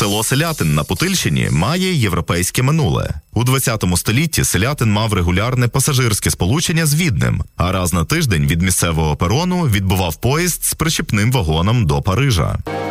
Село Селятин на Путильщині має європейське минуле. У 20 столітті Селятин мав регулярне пасажирське сполучення з Віднем, а раз на тиждень від місцевого перону відбував поїзд з причіпним вагоном до Парижа.